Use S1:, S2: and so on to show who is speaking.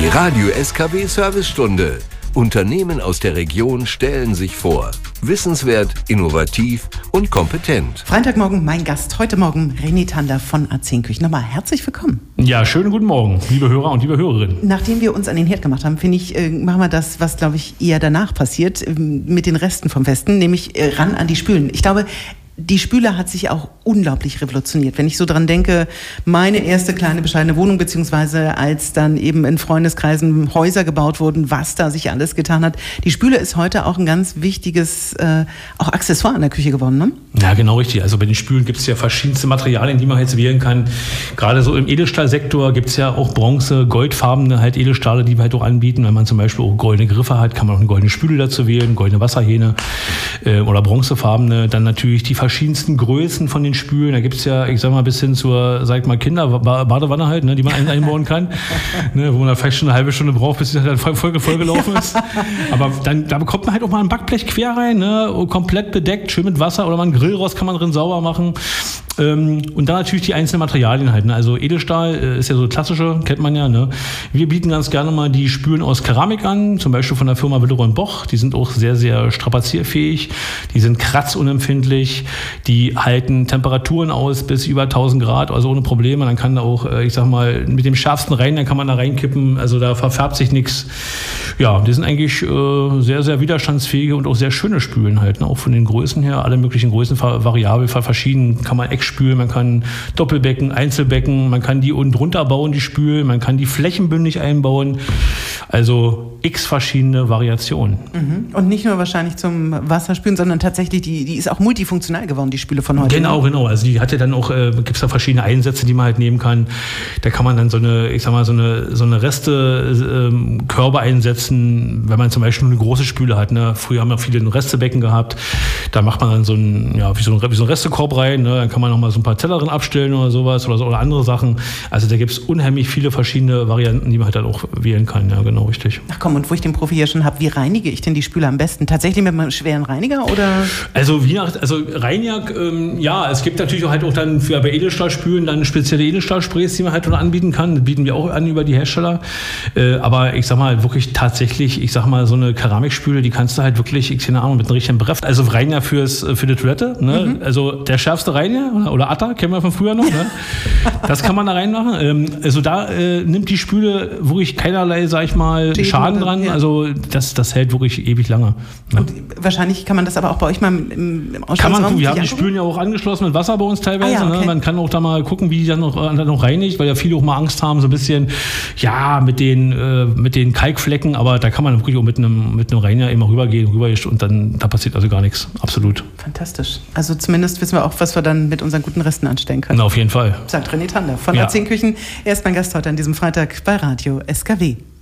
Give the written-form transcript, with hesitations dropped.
S1: Die Radio SKW Servicestunde. Unternehmen aus der Region stellen sich vor. Wissenswert, innovativ und kompetent.
S2: Freitagmorgen mein Gast, heute Morgen René Thander von A10 Küchen. Nochmal herzlich willkommen.
S3: Ja, schönen guten Morgen, liebe Hörer und liebe Hörerinnen.
S2: Nachdem wir uns an den Herd gemacht haben, finde ich, machen wir das, was, glaube ich, eher danach passiert, mit den Resten vom Festen, nämlich ran an die Spülen. Ich glaube, die Spüle hat sich auch unglaublich revolutioniert. Wenn ich so dran denke, meine erste kleine bescheidene Wohnung, beziehungsweise als dann eben in Freundeskreisen Häuser gebaut wurden, was da sich alles getan hat. Die Spüle ist heute auch ein ganz wichtiges auch Accessoire in der Küche geworden, ne? Ja,
S3: genau richtig. Also bei den Spülen gibt es ja verschiedenste Materialien, die man jetzt wählen kann. Gerade so im Edelstahlsektor gibt es ja auch Bronze, goldfarbene halt Edelstahle, die wir halt auch anbieten. Wenn man zum Beispiel auch goldene Griffe hat, kann man auch eine goldene Spüle dazu wählen, goldene Wasserhähne oder bronzefarbene. Dann natürlich die verschiedensten Größen von den Spülen. Da gibt es ja, ich sag mal, bis hin zur, sag ich mal, Kinderbadewanne halt, ne, die man einbauen kann, ne, wo man da vielleicht schon eine halbe Stunde braucht, bis sie halt vollgelaufen ist. Aber dann, da bekommt man halt auch mal ein Backblech quer rein, ne, komplett bedeckt, schön mit Wasser oder mal einen Grillrost kann man drin sauber machen. Und dann natürlich die einzelnen Materialien halt, ne? Also Edelstahl ist ja so klassische, kennt man ja, ne? Wir bieten ganz gerne mal die Spülen aus Keramik an, zum Beispiel von der Firma Willeroy & Boch. Die sind auch sehr, sehr strapazierfähig, die sind kratzunempfindlich, die halten Temperaturen aus bis über 1000 Grad, also ohne Probleme. Dann kann da auch, ich sag mal, mit dem schärfsten rein, dann kann man da reinkippen, also da verfärbt sich nichts. Ja, die sind eigentlich sehr, sehr widerstandsfähige und auch sehr schöne Spülen halt, ne? Auch von den Größen her, alle möglichen Größen variabel, verschieden, kann man Eckspülen, man kann Doppelbecken, Einzelbecken, man kann die unten drunter bauen, die Spülen, man kann die flächenbündig einbauen, also x verschiedene Variationen.
S2: Mhm. Und nicht nur wahrscheinlich zum Wasserspülen, sondern tatsächlich, die ist auch multifunktional geworden, die Spüle von heute.
S3: Genau, also die hat ja dann auch, gibt es da verschiedene Einsätze, die man halt nehmen kann. Da kann man dann so eine, ich sag mal, so eine Reste-Körbe einsetzen, wenn man zum Beispiel eine große Spüle hat. Ne? Früher haben wir viele Restebecken gehabt, da macht man dann so ein, ja, wie so ein Restekorb rein, ne? Dann kann man noch mal so ein paar Teller drin abstellen oder sowas oder andere Sachen. Also da gibt es unheimlich viele verschiedene Varianten, die man halt dann auch wählen kann. Ja, genau, richtig.
S2: Ach komm, und wo ich den Profi hier schon habe, wie reinige ich denn die Spüle am besten? Tatsächlich mit einem schweren Reiniger oder?
S3: Also Reiniger, ja, es gibt natürlich halt auch dann bei Edelstahlspülen dann spezielle Edelstahlsprays, die man halt anbieten kann. Das bieten wir auch an über die Hersteller. Aber ich sag mal wirklich tatsächlich, ich sag mal so eine Keramikspüle, die kannst du halt wirklich, ich keine Ahnung, mit einem richtigen Brett. Also Reiniger für die Toilette, ne? Also der schärfste Reiniger oder Atta, kennen wir von früher noch, ne? Das kann man da reinmachen. Also da nimmt die Spüle wirklich keinerlei, sag ich mal, Schaden dran. Ja. Also das hält wirklich ewig lange. Ne?
S2: Und wahrscheinlich kann man das aber auch bei euch mal im Ausstellungsraum.
S3: Wir haben die Spülen ja auch angeschlossen mit Wasser bei uns teilweise.
S2: Ah, ja, okay.
S3: Ne? Man kann auch da mal gucken, wie die dann noch reinigt, weil ja viele auch mal Angst haben, so ein bisschen, ja, mit den Kalkflecken, aber da kann man wirklich auch mit einem Reiniger immer rübergehen und dann da passiert also gar nichts. Absolut.
S2: Fantastisch. Also zumindest wissen wir auch, was wir dann mit unseren guten Resten anstellen können.
S3: Na, auf jeden Fall.
S2: Sagt René Thander von A10 Küchen. Er ist mein Gast heute an diesem Freitag bei Radio SKW.